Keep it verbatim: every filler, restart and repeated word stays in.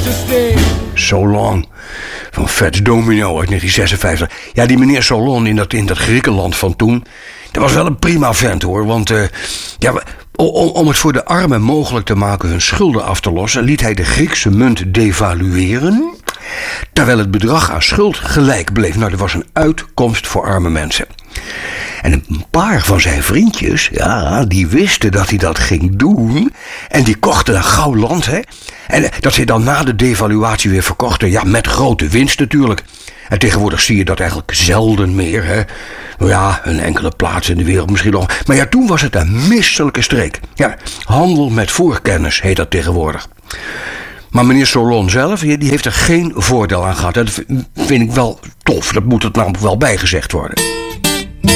Solon van Fats Domino uit negentien zesenvijftig. Ja, die meneer Solon in dat, in dat Griekenland van toen, dat was wel een prima vent hoor. Want uh, ja, om, om het voor de armen mogelijk te maken hun schulden af te lossen, liet hij de Griekse munt devalueren, terwijl het bedrag aan schuld gelijk bleef. Nou, dat was een uitkomst voor arme mensen. En een paar van zijn vriendjes, ja, die wisten dat hij dat ging doen. En die kochten een gauw land, hè. En dat ze dan na de devaluatie weer verkochten, ja, met grote winst natuurlijk. En tegenwoordig zie je dat eigenlijk zelden meer, hè. Nou ja, een enkele plaats in de wereld misschien nog. Maar ja, toen was het een misselijke streek. Ja, handel met voorkennis heet dat tegenwoordig. Maar meneer Solon zelf, die heeft er geen voordeel aan gehad. Dat vind ik wel tof, dat moet er namelijk wel bijgezegd worden.